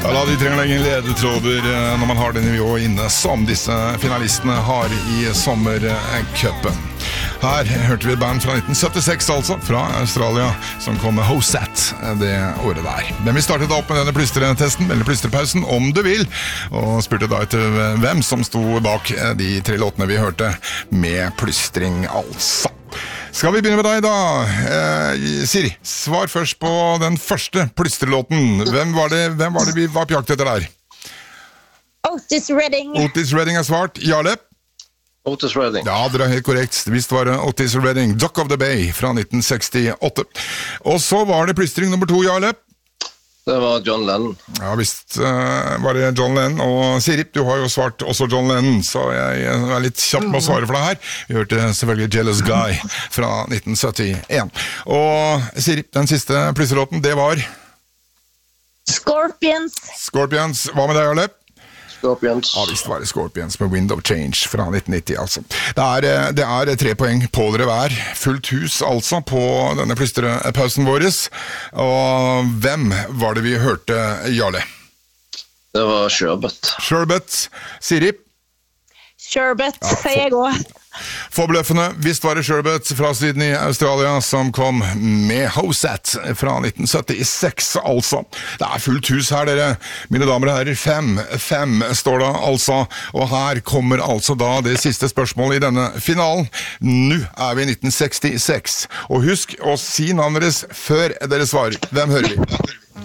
Ja, de trenger ingen ledetråder når man har det nivået inne som disse finalistene har i sommercupen. Her hørte vi et band fra 1976, altså, fra Australia, som kom med Hosat det året der. Men vi startet opp med denne plystretesten, eller plystrepausen, om du vil, og spurte da etter hvem som sto bak de 3 låtene vi hørte med plystring, altså. Skal vi begynne med deg da? Siri, svar først på den første plystrelåten. Hvem var det vi var på jakt etter der? Otis Redding. Otis Redding er svart. Jarle? Otis Redding. Ja, det er helt korrekt. Visst var det Otis Redding. Dock of the Bay fra 1968. Og så var det plystring nummer 2, Jarle. Det var John Lennon. Ja, visst var det John Lennon. Og Siri, du har jo svart også John Lennon, så jeg er litt kjapp med å svare for deg her. Vi hørte selvfølgelig Jealous Guy fra 1971. Og Siri, den siste plystrelåten, det var Scorpions. Scorpions. Hva med deg, Jarle? Scorpions. Ja, visst var det Scorpions med Wind of Change fra 1990, altså. Det er 3 poeng på dere hver. Fullt hus, altså, på denne plystrepausen våres. Og hvem var det vi hørte, Jarle? Det var Sherbet. Sherbet. Siri? Sherbet, sier jeg også. Forbløffende, visst var det Sherbet fra Sydney, Australia, som kom med Hosat fra 1976, altså. Det er fullt hus her, dere. Mine damer og herrer, 5 står det, altså. Og her kommer altså da det siste spørsmålet i denne finalen. Nå er vi i 1966. Og husk å si navnet deres før dere svarer. Hvem hører vi?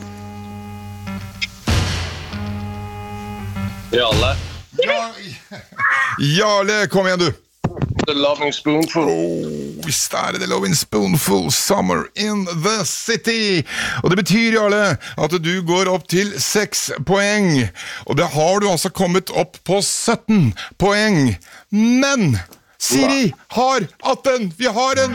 Jarle. Jarle, kom igjen du. The Loving Spoonful. Visst er det The Loving Spoonful, Summer in the City. Og det betyr, Jarle, at du går opp til 6 poeng. Og det har du altså kommet opp på 17 poeng. Men Siri har 18. Vi har en